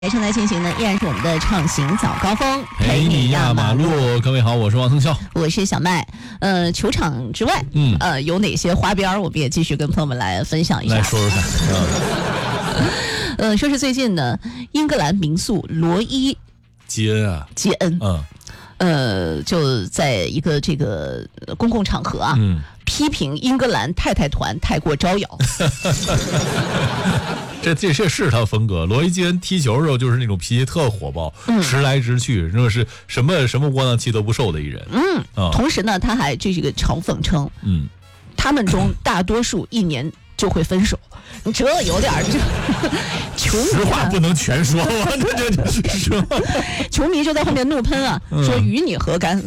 正在进行的依然是我们的畅行早高峰， 陪你压马路。各位好，我是王腾霄， 我是小麦。球场之外，有哪些花边，我们也继续跟朋友们来分享一下。 来说说看。 说是最近呢，英格兰名宿罗伊杰恩， 就在一个这个公共场合啊，批评英格兰太太团太过招摇。 这是他风格。罗伊基恩踢球的时候就是那种脾气特火爆，直来直去，那是什么窝囊气都不受的一人。 同时呢，他还这个嘲讽称，他们中大多数一年就会分手。这有点球迷实话不能全说嘛， 球迷就在后面怒喷啊，说与你何干。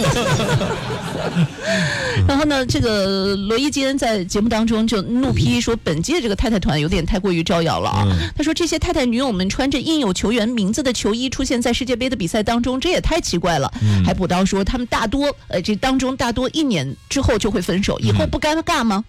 然后呢，这个罗伊基恩在节目当中就怒批说，本届这个太太团有点太过于招摇了啊。他说这些太太女友们穿着印有球员名字的球衣出现在世界杯的比赛当中，这也太奇怪了。还补刀说他们大多这当中大多1年之后就会分手，以后不尴尬吗？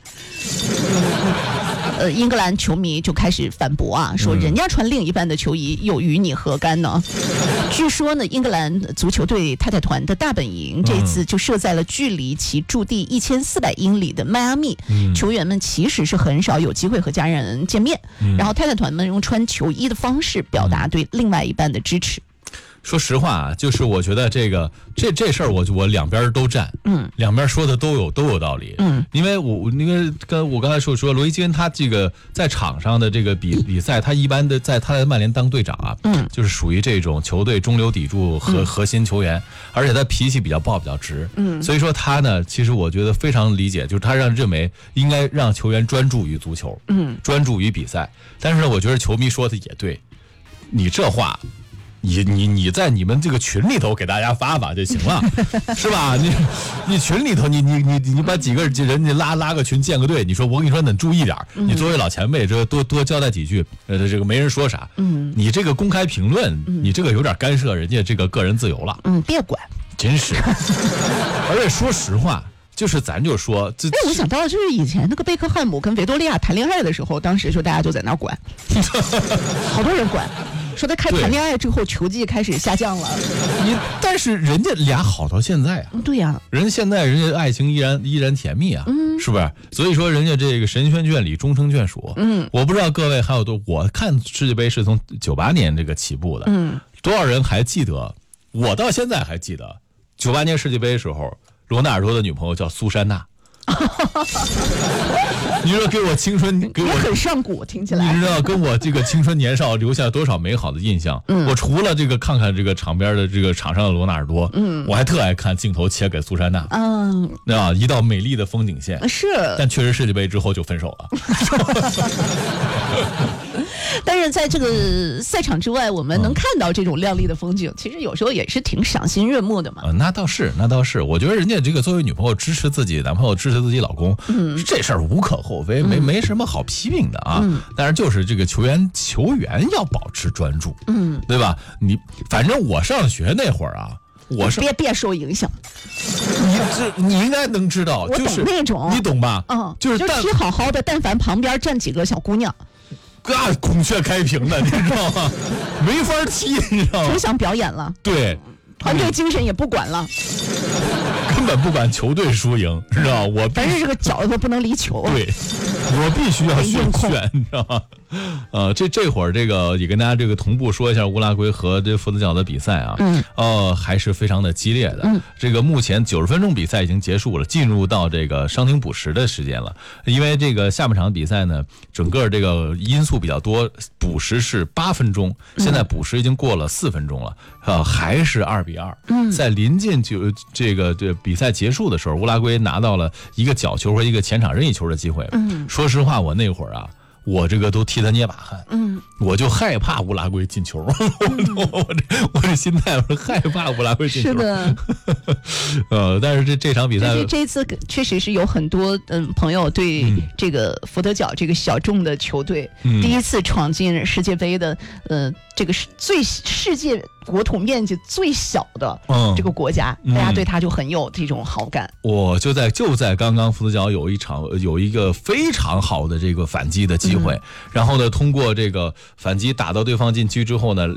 英格兰球迷就开始反驳啊，说人家穿另一半的球衣又与你何干呢？据说呢，英格兰足球队太太团的大本营这次就设在了距离其驻地1400英里的迈阿密，球员们其实是很少有机会和家人见面，然后太太团们用穿球衣的方式表达对另外一半的支持。 说实话啊，就是我觉得这事儿我两边都站，两边说的都有道理，因为跟我刚才说罗伊基恩他这个在场上的这个比赛，他一般的他在曼联当队长啊，就是属于这种球队中流砥柱和核心球员，而且他脾气比较暴比较直，所以说他呢，其实我觉得非常理解，就是他认为应该让球员专注于足球，专注于比赛，但是呢，我觉得球迷说的也对，你这话。你在你们这个群里头给大家发就行了，是吧？你群里头你把几个人你拉个群建个队，我跟你说你注意点，你作为老前辈这多交代几句，这个没人说啥，你这个公开评论，你这个有点干涉人家这个个人自由了， 别管， 真是。而且说实话。就是咱就说， 我想到就是以前那个贝克汉姆跟维多利亚谈恋爱的时候，当时就大家就在那管，好多人管，说他谈恋爱之后球技开始下降了。 但是人家俩好到现在啊， 对呀， 现在人家爱情依然甜蜜啊，是不是？所以说人家这个神仙眷侣终成眷属。我不知道各位还有我看世界杯是从98年这个起步的，多少人还记得？我到现在还记得98年世界杯的时候。罗纳尔多的女朋友叫苏珊娜，你说给我青春，给我很上古，听起来你知道跟我这个青春年少留下多少美好的印象？我除了这个看看这个场边的这个场上的罗纳尔多，我还特爱看镜头切给苏珊娜，一道美丽的风景线是， 但确实世界杯之后就分手了。 但是在这个赛场之外，我们能看到这种亮丽的风景，其实有时候也是挺赏心悦目的嘛。 那倒是，我觉得人家这个作为女朋友支持自己男朋友，支持自己老公，这事儿无可厚非，没什么好批评的啊。但是就是这个球员要保持专注，对吧？反正我上学那会儿啊。 别受影响， 你应该能知道，就是那种你懂吧？ 就是踢好好的，但凡旁边站几个小姑娘， 孔雀开屏的，你知道吗？没法踢，你知道吗？ 就想表演了， 对， 团队精神也不管了， 根本不管球队输赢，知道我但是这个脚不能离球， 对，我必须要炫，你知道吗？这会儿这个也跟大家这个同步说一下乌拉圭和这佛得角的比赛啊，还是非常的激烈的。这个目前90分钟比赛已经结束了，进入到这个伤停补时的时间了。因为这个下半场比赛呢，整个这个因素比较多，补时是8分钟，现在补时已经过了4分钟了，还是2-2。在临近这个比赛结束的时候，乌拉圭拿到了一个角球和一个前场任意球的机会。说实话，我那会儿啊。我这个都替他捏把汗，我就害怕乌拉圭进球，我这心态我害怕乌拉圭进球。 是的， 但是这场比赛， 这一次确实是有很多朋友对这个佛得角这个小众的球队，第一次闯进世界杯的这个世界国土面积最小的这个国家，大家对他就很有这种好感。 我就在刚刚佛得角有一个非常好的这个反击的机机会，然后呢，通过这个反击打到对方禁区之后呢，